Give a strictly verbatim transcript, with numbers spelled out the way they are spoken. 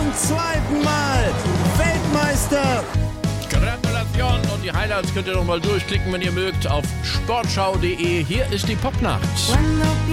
zum zweiten Mal Weltmeister. Gratulation und die Highlights könnt ihr noch mal durchklicken, wenn ihr mögt, auf sportschau punkt de. Hier ist die Popnacht.